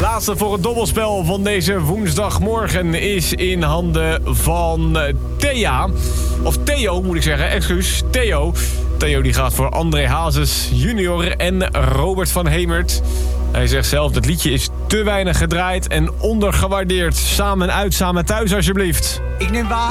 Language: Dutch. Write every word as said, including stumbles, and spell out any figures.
Laatste voor het dobbelspel van deze woensdagmorgen is in handen van Thea. Of Theo, moet ik zeggen. Excuus, Theo. Theo die gaat voor André Hazes junior en Robert van Hemert. Hij zegt zelf, dat liedje is te weinig gedraaid en ondergewaardeerd. Samen uit, samen thuis alsjeblieft. Ik neem waar.